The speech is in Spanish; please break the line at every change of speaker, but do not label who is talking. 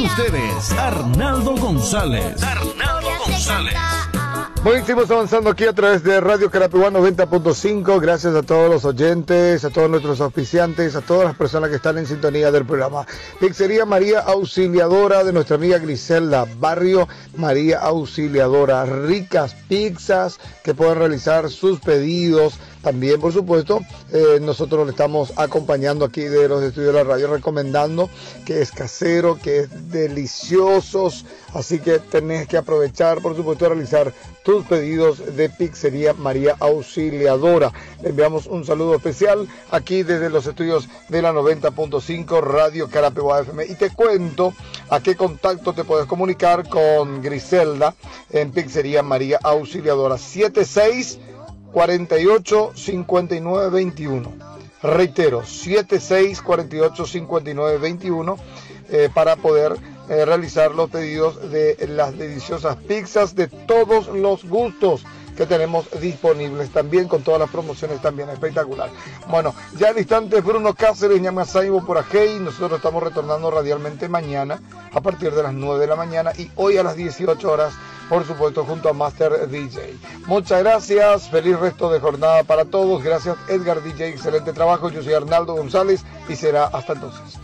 Ustedes, Arnaldo González. Arnaldo González.
Bueno, seguimos avanzando aquí a través de Radio Carapiguá 90.5. Gracias a todos los oyentes, a todos nuestros auspiciantes, a todas las personas que están en sintonía del programa. Pizzería María Auxiliadora de nuestra amiga Griselda, Barrio María Auxiliadora. Ricas pizzas que pueden realizar sus pedidos. También, por supuesto, nosotros le estamos acompañando aquí de los estudios de la radio, recomendando que es casero, que es deliciosos. Así que tenés que aprovechar, por supuesto, realizar tus pedidos de Pizzería María Auxiliadora. Le enviamos un saludo especial aquí desde los estudios de la 90.5 Radio Carapiguá FM. Y te cuento a qué contacto te puedes comunicar con Griselda en Pizzería María Auxiliadora. 7648-5921. Reitero, 7648-5921 para poder realizar los pedidos de las deliciosas pizzas de todos los gustos que tenemos disponibles, también con todas las promociones, también espectacular. Bueno, ya al instante Bruno Cáceres, Ñamasaibo por Ajei. Nosotros estamos retornando radialmente mañana a partir de las 9 de la mañana y hoy a las 18 horas, por supuesto, junto a Master DJ. Muchas gracias, feliz resto de jornada para todos. Gracias Edgar DJ, excelente trabajo. Yo soy Arnaldo González y será hasta entonces.